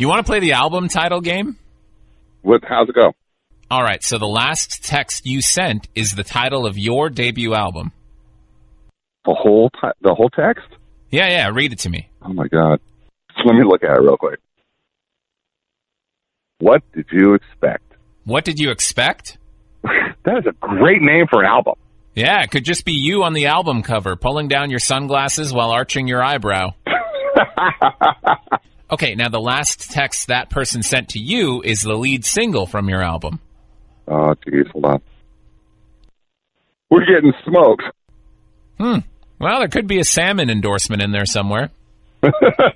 You want to play the album title game? How's it go? All right, so the last text you sent is the title of your debut album. The whole text? Yeah, read it to me. Oh, my God. Let me look at it real quick. What did you expect? What did you expect? That is a great name for an album. Yeah, it could just be you on the album cover, pulling down your sunglasses while arching your eyebrow. Okay, now the last text that person sent to you is the lead single from your album. Oh, geez, hold on. We're getting smoked. Well, there could be a salmon endorsement in there somewhere.